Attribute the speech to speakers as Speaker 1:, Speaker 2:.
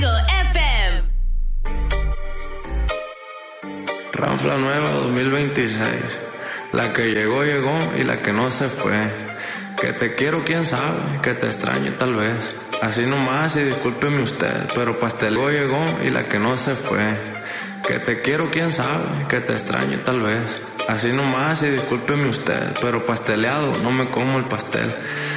Speaker 1: FM.
Speaker 2: Ranfla nueva 2026. La que llegó, llegó y la que no se fue. Que te quiero, quién sabe, que te extraño tal vez. Así nomás y discúlpeme usted, pero pasteló llegó y la que no se fue. Que te quiero, quién sabe, que te extraño tal vez. Así nomás y discúlpeme usted, pero pasteleado no me como el pastel.